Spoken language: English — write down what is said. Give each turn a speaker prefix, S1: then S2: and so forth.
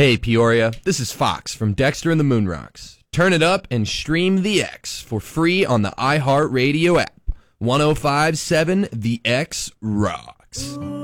S1: Hey, Peoria, this is Fox from Dexter and the Moonrocks. Turn it up and stream The X for free on the iHeartRadio app. 105.7 The X rocks.